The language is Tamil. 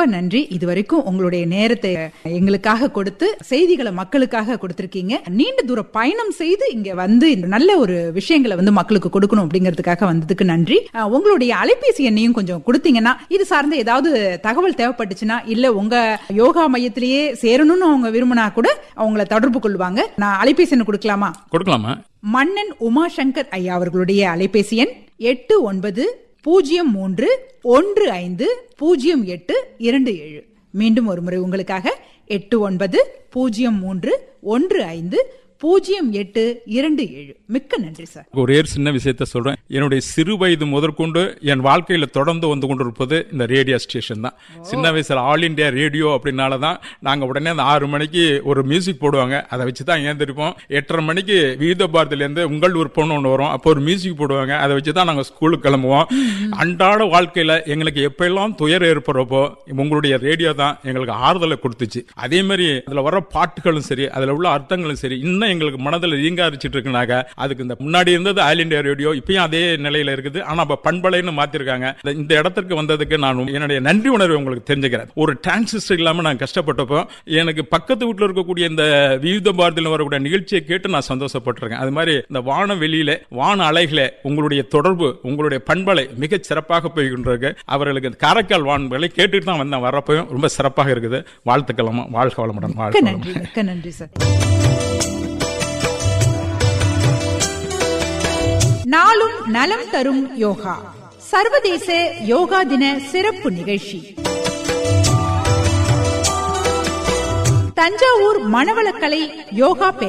நன்றி. இதுவரைக்கும் உங்களுடைய நேரத்தை எங்களுக்காக கொடுத்து செய்திகளை மக்களுக்காக கொடுத்திருக்கீங்க. நீண்ட தூர பயணம் செய்து இங்க வந்து இந்த நல்ல ஒரு விஷயங்களை வந்து மக்களுக்கு கொடுக்கணும் அப்படிங்கிறதுக்காக வந்ததுக்கு நன்றி. உங்களுடைய அலைபேசி எண்ணையும் கொஞ்சம் கொடுத்தீங்கன்னா இது சார்ந்த ஏதாவது தகவல் தேவைப்பட்டுச்சுன்னா, இல்ல உங்க யோகா மையத்திலேயே சேரணும்னு அவங்க விரும்பினா கூட அவங்களை தொடர்பு கொள்வாங்க. நான் அலைபேசி எண் கொடுக்கலாமா? கொடுக்கலாமா? மன்னன் உமாசங்கர் ஐயா அவர்களுடைய அலைபேசி எண் 8903150827. மீண்டும் ஒரு முறை உங்களுக்காக 8903150827. மிக்க நன்றி சார். ஒரே சின்ன விஷயத்த சொல்றேன். என்னுடைய சிறு வயது முதற்கொண்டு என் வாழ்க்கையில தொடர்ந்து வந்து கொண்டிருப்பது இந்த ரேடியோ ஸ்டேஷன் தான். சின்ன வயசுல ஆல் இண்டியா ரேடியோ அப்படின்னாலதான் நாங்க உடனே அந்த 6 மணிக்கு ஒரு மியூசிக் போடுவாங்க. அதை வச்சுதான் ஏந்திருப்போம். 8:30 மணிக்கு விவித பாரதியில இருந்து உங்கள் விருப்பம்னு ஒன்று வரும். அப்போ ஒரு மியூசிக் போடுவாங்க. அதை வச்சுதான் நாங்க ஸ்கூலுக்கு கிளம்புவோம். அன்றாட வாழ்க்கையில எங்களுக்கு எப்ப எல்லாம் துயரம் ஏற்படுறப்போ உங்களுடைய ரேடியோ தான் எங்களுக்கு ஆறுதலை கொடுத்துச்சு. அதே மாதிரி அதுல வர பாட்டுகளும் சரி, அதுல உள்ள அர்த்தங்களும் சரி, இன்னும் எங்களுக்கு மனதில் ரீங்காரிச்சிட்டு இருக்குனாக்க அதுக்கு இந்த முன்னாடி இருந்தது ஆல் இண்டியா ரேடியோ இப்பயும் அதே நிலையில இருக்குது. ஆனா இப்ப பண்பலைன்னு மாத்திருக்காங்க. இந்த இடத்திற்கு வந்ததுக்கு நான் என்னுடைய நன்றி உணர்வை உங்களுக்கு தெரிஞ்சுக்கிறேன். ஒரு டிரான்சிஸ்டர் இல்லாம நான் கஷ்டப்பட்டப்போ எனக்கு பக்கத்து வீட்டில் இருக்கக்கூடிய இந்த விவித பாரதியில் வரக்கூடிய நிகழ்ச்சியை கேட்டு நான் சந்தோஷப்பட்டிருக்கேன். அது மாதிரி இந்த வான வெளியில வான அலைகள உங்களுடைய தொடர்பு, உங்களுடைய பண்பலை மிக சிறப்பாக போய்கின்றது. அவர்களுக்கு காரைக்கால் வான்பலை கேட்டுட்டு தான் வந்தேன். வரப்பையும் ரொம்ப சிறப்பாக இருக்குது. வாழ்த்துக்களமா. வாழ்க வளமுடன். நன்றி சார். நாளும் நலம் தரும் யோகா சர்வதேச யோகா தின சிறப்பு நிகழ்ச்சி. தஞ்சாவூர் மனவளக்கலை யோகா